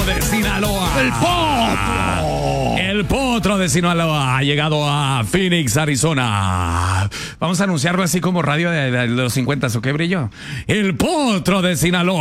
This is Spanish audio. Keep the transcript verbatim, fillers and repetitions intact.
de Sinaloa. ¡El potro! El potro de Sinaloa ha llegado a Phoenix, Arizona. Vamos a anunciarlo así como radio de, de los cincuenta, ¿o qué, Brillo? El potro de Sinaloa.